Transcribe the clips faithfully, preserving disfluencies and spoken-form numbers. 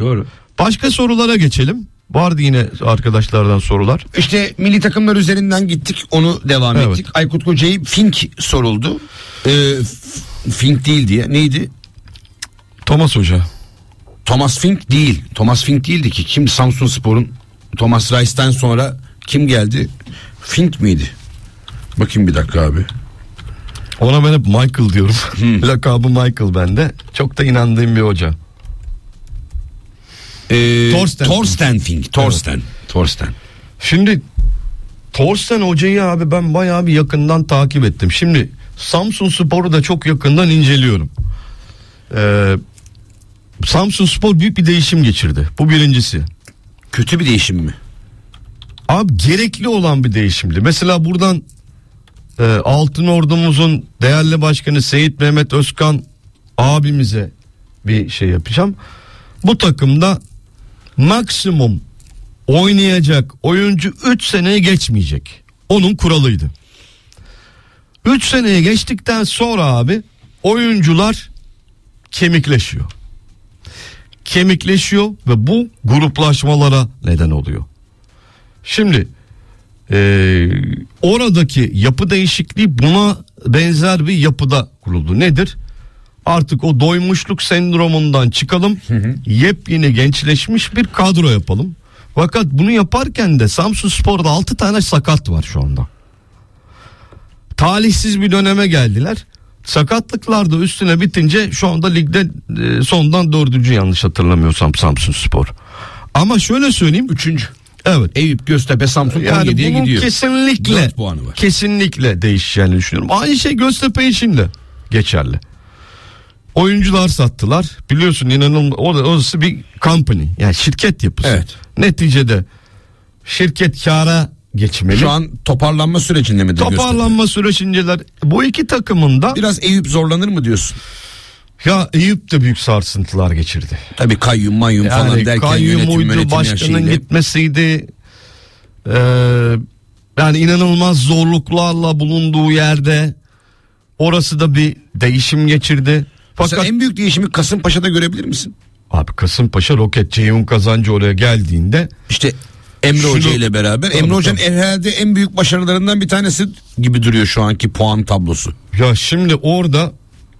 Doğru. Başka sorulara geçelim. Vardı yine arkadaşlardan sorular. İşte milli takımlar üzerinden gittik, onu devam Evet. ettik. Aykut Kocaeli Fink soruldu. Ee, Fink değil diye. Neydi? Thomas Hoca. Thomas Fink değil. Thomas Fink değildi ki. Kim? Samsunspor'un Thomas Reis'ten sonra kim geldi? Fink miydi? Bakayım bir dakika abi. Ona ben hep Michael diyorum. Hmm. Lakabı Michael bende. Çok da inandığım bir hoca. Ee, Thorsten. Thorsten Fink. Thorsten. Evet. Thorsten. Şimdi Thorsten hocayı abi ben bayağı bir yakından takip ettim. Şimdi Samsunspor'u da çok yakından inceliyorum. Ee, Samsunspor büyük bir değişim geçirdi. Bu birincisi. Kötü bir değişim mi? Abi gerekli olan bir değişimdi. Mesela buradan e, Altın Ordumuzun değerli başkanı Seyit Mehmet Özkan abimize bir şey yapacağım. Bu takımda maksimum oynayacak oyuncu üç seneye geçmeyecek. Onun kuralıydı. üç seneye geçtikten sonra abi oyuncular kemikleşiyor. Kemikleşiyor ve bu gruplaşmalara neden oluyor. Şimdi e, oradaki yapı değişikliği buna benzer bir yapıda kuruldu. Nedir? Artık o doymuşluk sendromundan çıkalım. Hı hı. Yepyeni gençleşmiş bir kadro yapalım. Fakat bunu yaparken de Samsunspor'da altı tane sakat var şu anda. Talihsiz bir döneme geldiler. Sakatlıklar da üstüne bitince şu anda ligde e, sondan dördüncü yanlış hatırlamıyorsam Samsunspor. Ama şöyle söyleyeyim. Üçüncü. Evet. Eyüp, Göztepe, Samsun yani on yediye bunun gidiyor. kesinlikle kesinlikle değişeceğini düşünüyorum. Aynı şey Göztepe için de geçerli. Oyuncular sattılar. Biliyorsun inanılmaz. Orası bir company. Yani şirket yapısı. Evet. Neticede şirket kâra geçmeli. Şu an toparlanma sürecinde mi? Toparlanma sürecindeler. Bu iki takımın da biraz Eyüp zorlanır mı diyorsun? Ya Eyüp de büyük sarsıntılar geçirdi. Tabii kayyum mayyum yani falan derken kayyum yönetim uydu, yönetim başkanın şeyle... gitmesiydi. Ee, yani inanılmaz zorluklarla bulunduğu yerde orası da bir değişim geçirdi. Fakat mesela en büyük değişimi Kasımpaşa'da görebilir misin? Abi Kasımpaşa Roket Ceyhun Kazancı oraya geldiğinde işte Emre Şunu, Hoca ile beraber tabii, Emre Hoca'nın herhalde en büyük başarılarından bir tanesi gibi duruyor şu anki puan tablosu. Ya şimdi orada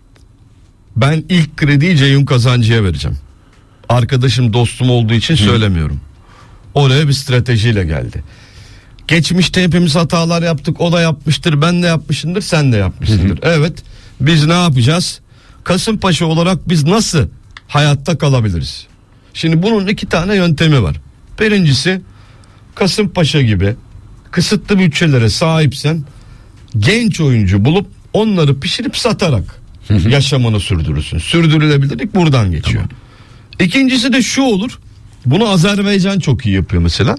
ben ilk krediyi Ceyhun Kazancı'ya vereceğim. Arkadaşım, dostum olduğu için Hı. söylemiyorum. Oraya bir stratejiyle geldi. Geçmişte hepimiz hatalar yaptık. O da yapmıştır, ben de yapmışımdır, sen de yapmışsındır. Hı. Evet, biz ne yapacağız? Kasımpaşa olarak biz nasıl hayatta kalabiliriz? Şimdi bunun iki tane yöntemi var. Birincisi, Kasımpaşa gibi kısıtlı bütçelere sahipsen genç oyuncu bulup onları pişirip satarak hı hı. yaşamını sürdürürsün. Sürdürülebilirlik buradan geçiyor. Tamam. İkincisi de şu olur. Bunu Azerbaycan çok iyi yapıyor mesela.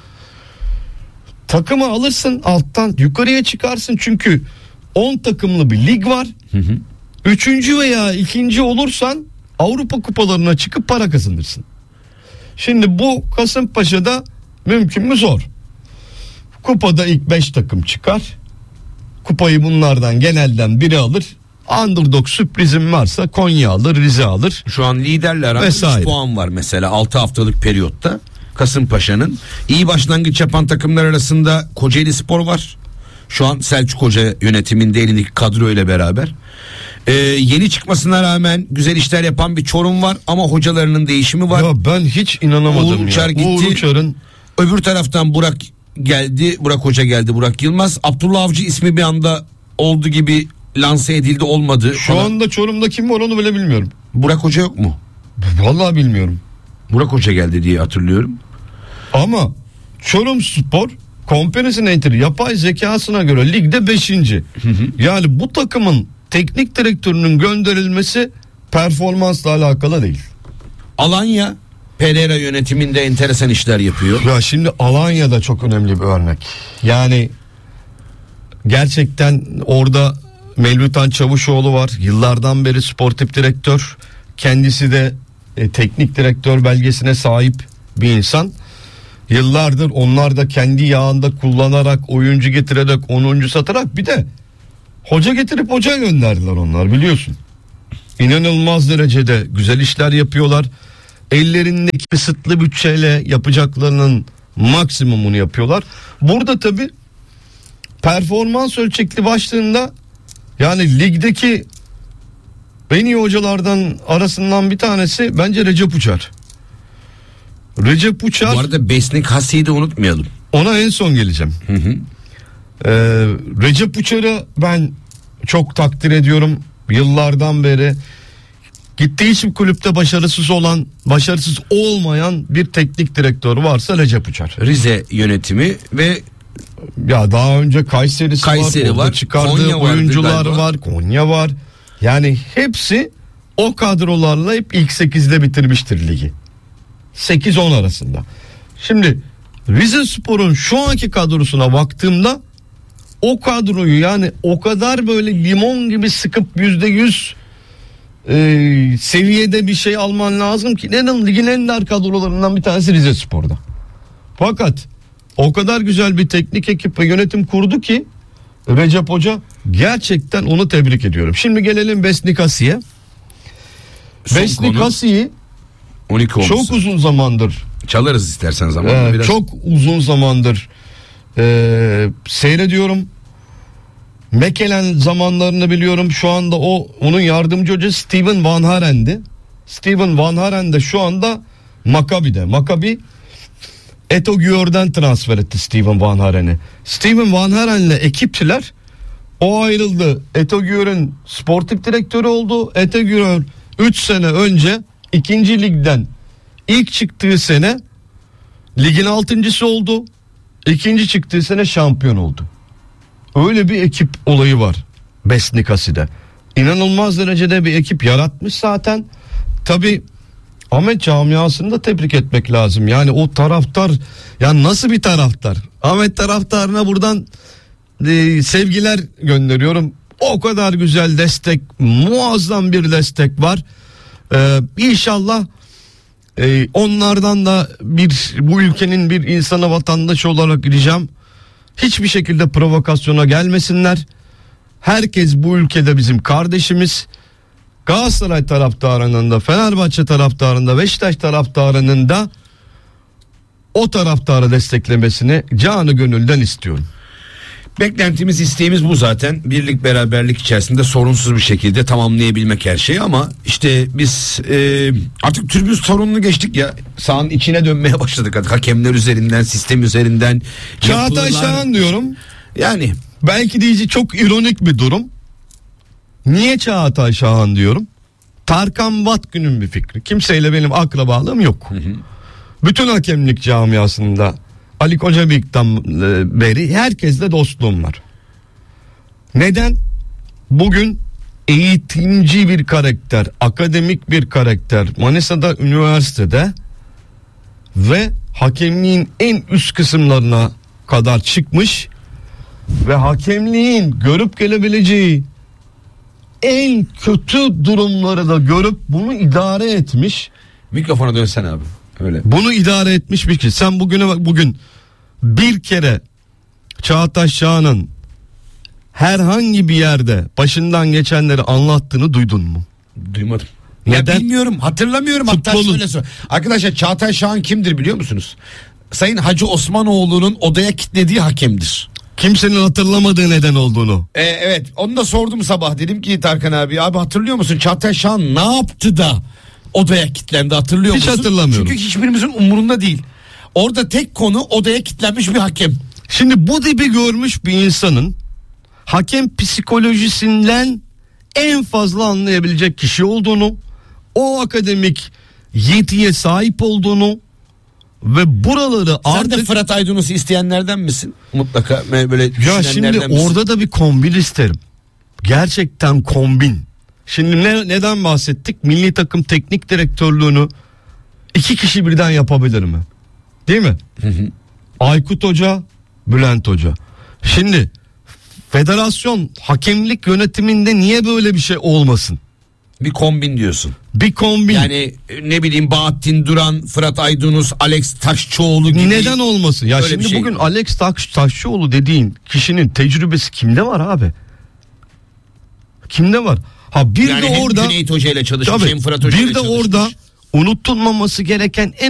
Takımı alırsın, alttan yukarıya çıkarsın, çünkü on takımlı bir lig var. Hı hı. Üçüncü veya ikinci olursan Avrupa kupalarına çıkıp para kazanırsın. Şimdi bu Kasımpaşa'da mümkün mü? Zor. Kupada ilk beş takım çıkar. Kupayı bunlardan genelden biri alır. Underdog sürprizim varsa Konya alır, Rize alır. Şu an liderler üç puan var mesela altı haftalık periyotta. Kasımpaşa'nın iyi başlangıç yapan takımlar arasında Kocaeli Spor var. Şu an Selçuk Hoca yönetiminde elindeki kadro ile beraber. Ee, yeni çıkmasına rağmen güzel işler yapan bir Çorum var ama hocalarının değişimi var. Ya ben hiç inanamadım. Uğur Uçar ya. Gitti. Uğur Uçar'ın... Öbür taraftan Burak geldi. Burak Hoca geldi. Burak Yılmaz. Abdullah Avcı ismi bir anda oldu gibi lanse edildi, olmadı. Şu Ona... anda Çorum'da kim var onu bile bilmiyorum. Burak Hoca yok mu? Vallahi bilmiyorum. Burak Hoca geldi diye hatırlıyorum. Ama Çorum Spor Comparative yapay zekasına göre ligde beşinci. Hı hı. Yani bu takımın teknik direktörünün gönderilmesi performansla alakalı değil. Alanya Pereira yönetiminde enteresan işler yapıyor. Ya şimdi Alanya'da çok önemli bir örnek. Yani gerçekten orada Mevlütan Çavuşoğlu var. Yıllardan beri sportif direktör. Kendisi de e, teknik direktör belgesine sahip bir insan. Yıllardır onlar da kendi yağında kullanarak, oyuncu getirerek, onuncu satarak, bir de hoca getirip hoca gönderdiler onlar, biliyorsun. İnanılmaz derecede güzel işler yapıyorlar. ellerindeki kısıtlı bütçeyle yapacaklarının maksimumunu yapıyorlar. Burada tabii performans ölçekli başlığında yani ligdeki en iyi hocalardan arasından bir tanesi bence Recep Uçar. Recep Uçar. Bu arada Besnik Hasi'yi de unutmayalım. Ona en son geleceğim. Hı hı. Ee, Recep Uçar'ı ben çok takdir ediyorum. Yıllardan beri gittiği hiçbir kulüpte başarısız olan, başarısız olmayan bir teknik direktör varsa Recep Uçar. Rize yönetimi ve ya daha önce Kayseri'si Kayseri var, var, çıkardığı Konya oyuncular vardı var, Konya var. Yani hepsi o kadrolarla hep ilk sekizde bitirmiştir ligi. sekiz on arasında. Şimdi Rizespor'un şu anki kadrosuna baktığımda o kadroyu yani o kadar böyle limon gibi sıkıp yüzde yüz e, seviyede bir şey alman lazım ki neden ligin en dar kadrolarından bir tanesi Rizespor'da. Fakat o kadar güzel bir teknik ekip ve yönetim kurdu ki Recep Hoca, gerçekten onu tebrik ediyorum. Şimdi gelelim Besnik Hasi'ye. Besnik Hasi'yi çok uzun zamandır çalarız istersen zamanla e, biraz. Çok uzun zamandır e, seyrediyorum. Mekelen zamanlarını biliyorum. Şu anda o onun yardımcı hocası Steven Van Haren'di. Steven Van Haren de şu anda Maccabi'de. Maccabi Etogüyor'dan transfer etti Steven Van Haren'i. Steven Van Haren'le ekipçiler, o ayrıldı. Etogüyor'un sportif direktörü oldu. Etogüyor üç sene önce ikinci ligden ilk çıktığı sene ligin altıncısı oldu. İkinci çıktığı sene şampiyon oldu. Öyle bir ekip olayı var Besnik Hasi'de. İnanılmaz derecede bir ekip yaratmış zaten. Tabii Ahmet camiasını da tebrik etmek lazım. Yani o taraftar, yani nasıl bir taraftar? Ahmet taraftarına buradan e, sevgiler gönderiyorum. O kadar güzel destek, muazzam bir destek var. Ee, İnşallah e, onlardan da bir, bu ülkenin bir insana, vatandaşı olarak ricam, hiçbir şekilde provokasyona gelmesinler. Herkes bu ülkede bizim kardeşimiz. Galatasaray taraftarının da, Fenerbahçe taraftarının da, Beşiktaş taraftarının da o taraftarı desteklemesini canı gönülden istiyorum. Beklentimiz, isteğimiz bu zaten. Birlik beraberlik içerisinde sorunsuz bir şekilde tamamlayabilmek her şeyi, ama işte biz e, artık tribün sorununu geçtik ya. Sahanın içine dönmeye başladık artık. Hakemler üzerinden, sistem üzerinden. Çağatay Şahan diyorum. Yani belki diyeceği çok ironik bir durum. Niye Çağatay Şahan diyorum? Tarkan Vatgün'ün bir fikri. Kimseyle benim akrabalığım yok. Hı hı. Bütün hakemlik camiasında Ali Kocabıyık'tan beri herkesle dostluğum var. Neden? Bugün eğitimci bir karakter, akademik bir karakter, Manisa'da üniversitede ve hakemliğin en üst kısımlarına kadar çıkmış ve hakemliğin görüp gelebileceği en kötü durumları da görüp bunu idare etmiş. Mikrofona dönsen abi. Öyle. Bunu idare etmiş bir kişi. Sen bugüne bak, bugün bir kere Çağatay Şahan'ın herhangi bir yerde başından geçenleri anlattığını duydun mu? Duymadım. Neden? Ya bilmiyorum, hatırlamıyorum. Hatta şöyle söyle. Arkadaşlar, Çağatay Şahan kimdir biliyor musunuz? Sayın Hacı Osmanoğlu'nun odaya kilitlediği hakemdir. Kimsenin hatırlamadığı neden olduğunu. Ee, evet, onu da sordum sabah. Dedim ki Tarkan abi, abi hatırlıyor musun Çağatay Şahan ne yaptı da odaya kilitlendi, hatırlıyor Hiç musun? hatırlamıyorum. Çünkü hiçbirimizin umurunda değil. Orada tek konu odaya kilitlenmiş bir hakem. Şimdi bu tipi görmüş bir insanın hakem psikolojisinden en fazla anlayabilecek kişi olduğunu, o akademik yetiye sahip olduğunu ve buraları Sen artık... de Fırat Aydınus'u isteyenlerden misin? Mutlaka böyle Ya şimdi misin? orada da bir kombin isterim. Gerçekten kombin. Şimdi ne, neden bahsettik? Milli takım teknik direktörlüğünü iki kişi birden yapabilir mi? Değil mi? Hı hı. Aykut Hoca, Bülent Hoca. Şimdi federasyon hakemlik yönetiminde niye böyle bir şey olmasın? Bir kombin diyorsun. Bir kombin. Yani ne bileyim, Bahattin Duran, Fırat Aydınus, Alex Taşçıoğlu gibi. Neden olmasın? Ya Öyle şimdi şey. bugün Alex Taş, Taşçıoğlu dediğin kişinin tecrübesi kimde var abi? Kimde var? Ha bir yani de hem orada Cüneyt Hoca ile çalışmış, tabii, hem Fırat Hoca ile bir de çalışmış. orada unutulmaması gereken en